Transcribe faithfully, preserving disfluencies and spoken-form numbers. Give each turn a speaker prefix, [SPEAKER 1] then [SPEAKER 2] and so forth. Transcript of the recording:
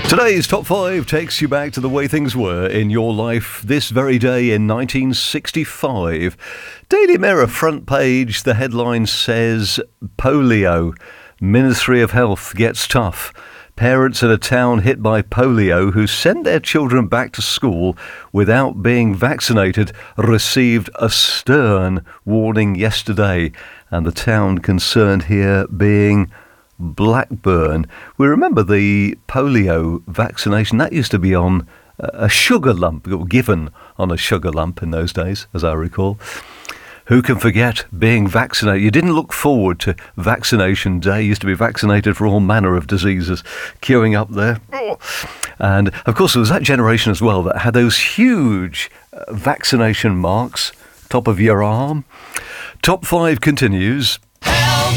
[SPEAKER 1] Today's Top five takes you back to the way things were in your life this very day in nineteen sixty-five. Daily Mirror front page, the headline says, Polio. Ministry of Health gets tough. Parents in a town hit by polio who sent their children back to school without being vaccinated received a stern warning yesterday. And the town concerned here being Blackburn. We remember the polio vaccination. That used to be on a sugar lump, given on a sugar lump in those days, as I recall. Who can forget being vaccinated? You didn't look forward to vaccination day. You used to be vaccinated for all manner of diseases, queuing up there. And, of course, there was that generation as well that had those huge vaccination marks, top of your arm. Top five continues.